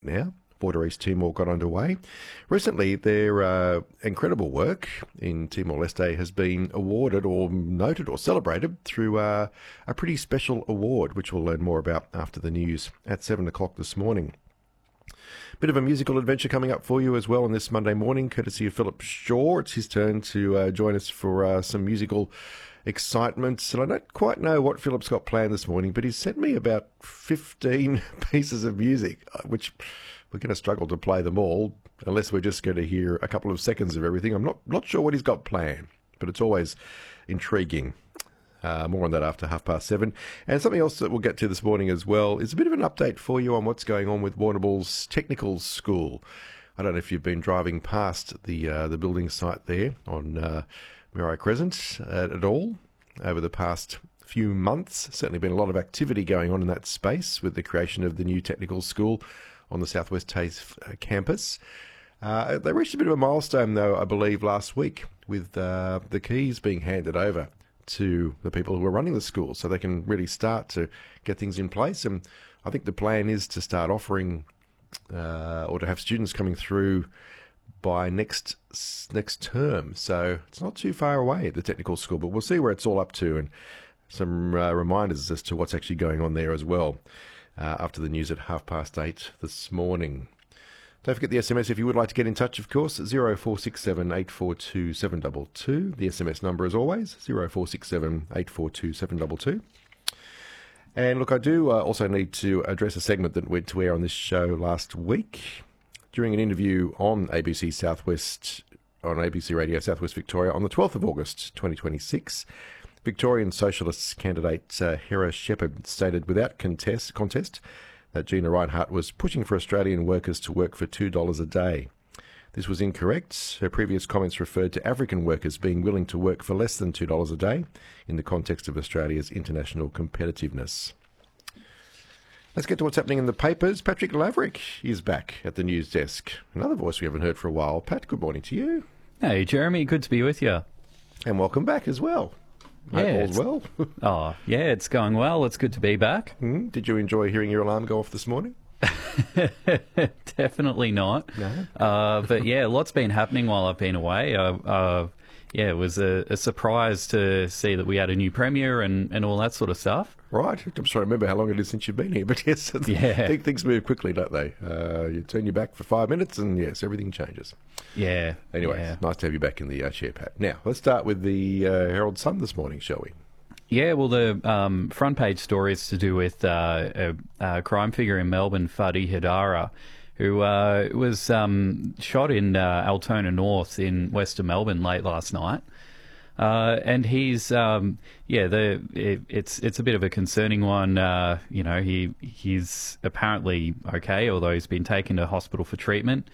now. Border East Timor got underway. Recently, their incredible work in Timor-Leste has been awarded or noted or celebrated through a pretty special award, which we'll learn more about after the news at 7 o'clock this morning. Bit of a musical adventure coming up for you as well on this Monday morning, courtesy of Philip Shaw. It's his turn to join us for some musical excitement. And I don't quite know what Philip's got planned this morning, but he's sent me about 15 pieces of music, which we're going to struggle to play them all, unless we're just going to hear a couple of seconds of everything. I'm not sure what he's got planned, but it's always intriguing. More on that after 7:30. And something else that we'll get to this morning as well is a bit of an update for you on what's going on with Warrnambool's Technical School. I don't know if you've been driving past the building site there on Murray Crescent at all over the past few months. Certainly been a lot of activity going on in that space with the creation of the new technical school on the Southwest TAFE campus. They reached a bit of a milestone, though, I believe, last week with the keys being handed over to the people who are running the school so they can really start to get things in place. And I think the plan is to start offering or to have students coming through by next term. So it's not too far away at the technical school, but we'll see where it's all up to and some reminders as to what's actually going on there as well after the news at 8:30 this morning. Don't forget the SMS if you would like to get in touch, of course, 0467 842 722. The SMS number, as always, 0467 842 722. And look, I do also need to address a segment that went to air on this show last week during an interview on ABC Southwest, on ABC Radio Southwest Victoria on the 12th of August 2026. Victorian Socialists candidate Hera Shepherd stated without contest that Gina Rinehart was pushing for Australian workers to work for $2 a day. This was incorrect. Her previous comments referred to African workers being willing to work for less than $2 a day in the context of Australia's international competitiveness. Let's get to what's happening in the papers. Patrick Laverick is back at the news desk. Another voice we haven't heard for a while. Pat, good morning to you. Hey, Jeremy, good to be with you. And welcome back as well. Yeah, all's well. Oh, yeah, it's going well. It's good to be back. Did you enjoy hearing your alarm go off this morning? Definitely not. No. But yeah, lots been happening while I've been away. Yeah, it was a surprise to see that we had a new premier and all that sort of stuff. Right. I'm trying to remember how long it is since you've been here, but yes, Yeah. things move quickly, don't they? You turn your back for 5 minutes and yes, everything changes. Yeah. Anyway, yeah. Nice to have you back in the chair, Pat. Now, let's start with the Herald Sun this morning, shall we? Yeah, well, the front page story is to do with a crime figure in Melbourne, Fadi Hidara, who was shot in Altona North in Western Melbourne late last night. And he's, it's a bit of a concerning one. He's apparently okay, although he's been taken to hospital for treatment.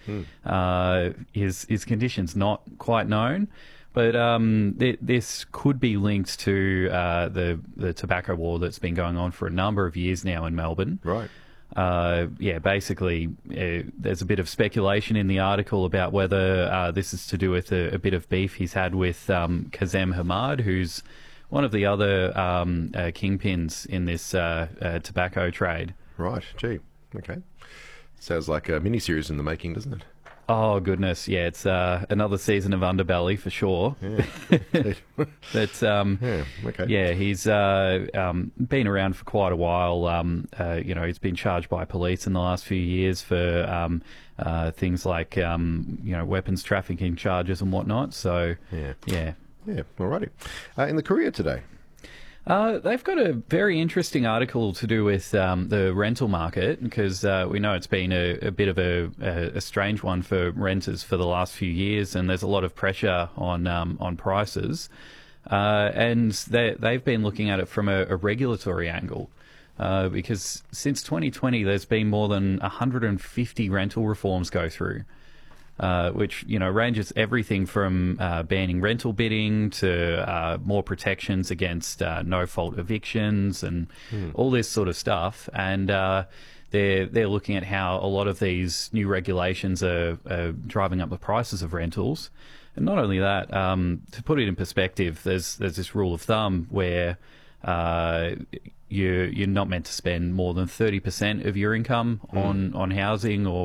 His condition's not quite known. But this could be linked to the tobacco war that's been going on for a number of years now in Melbourne. Right. Basically, there's a bit of speculation in the article about whether this is to do with a bit of beef he's had with Kazem Hamad, who's one of the other kingpins in this tobacco trade. Right. Gee. Okay. Sounds like a mini-series in the making, doesn't it? Oh, goodness, yeah, it's another season of Underbelly for sure. Yeah. But, okay. yeah, he's been around for quite a while. He's been charged by police in the last few years for things like, weapons trafficking charges and whatnot. So, yeah. Yeah, alrighty. In the Courier today. They've got a very interesting article to do with the rental market because we know it's been a bit of a strange one for renters for the last few years, and there's a lot of pressure on prices. And they've been looking at it from a regulatory angle because since 2020 there's been more than 150 rental reforms go through. Which ranges everything from banning rental bidding to more protections against no-fault evictions and all this sort of stuff. And they're looking at how a lot of these new regulations are driving up the prices of rentals. And not only that, to put it in perspective, there's this rule of thumb where you're not meant to spend more than 30% of your income on housing or